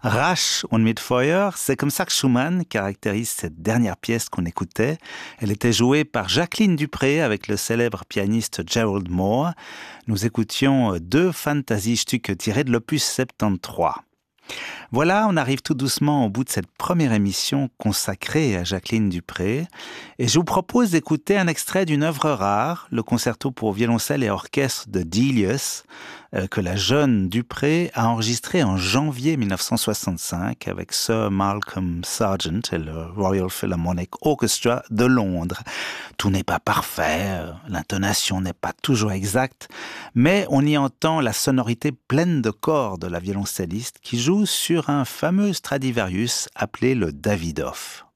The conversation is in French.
Rasch und mit Feuer, c'est comme ça que Schumann caractérise cette dernière pièce qu'on écoutait. Elle était jouée par Jacqueline Dupré avec le célèbre pianiste Gerald Moore. Nous écoutions deux Fantasiestücke tirés de l'opus 73. Voilà, on arrive tout doucement au bout de cette première émission consacrée à Jacqueline Dupré. Et je vous propose d'écouter un extrait d'une œuvre rare, le concerto pour violoncelle et orchestre de Delius, que la jeune Dupré a enregistré en janvier 1965 avec Sir Malcolm Sargent et le Royal Philharmonic Orchestra de Londres. Tout n'est pas parfait, l'intonation n'est pas toujours exacte, mais on y entend la sonorité pleine de corps de la violoncelliste qui joue sur un fameux Stradivarius appelé le Davidoff.